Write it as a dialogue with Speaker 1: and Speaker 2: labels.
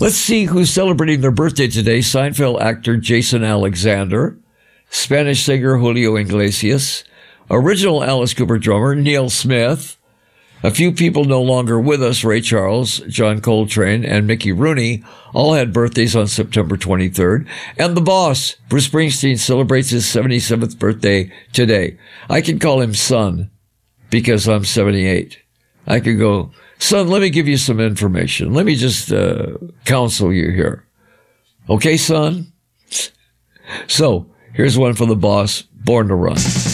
Speaker 1: Let's see who's celebrating their birthday today. Seinfeld actor Jason Alexander, Spanish singer Julio Iglesias, original Alice Cooper drummer Neil Smith, a few people no longer with us, Ray Charles, John Coltrane, and Mickey Rooney, all had birthdays on September 23rd. And the boss, Bruce Springsteen, celebrates his 77th birthday today. I can call him son because I'm 78. I could go, son, let me give you some information. Let me just counsel you here. Okay, son? So, here's one for the boss, Born to Run.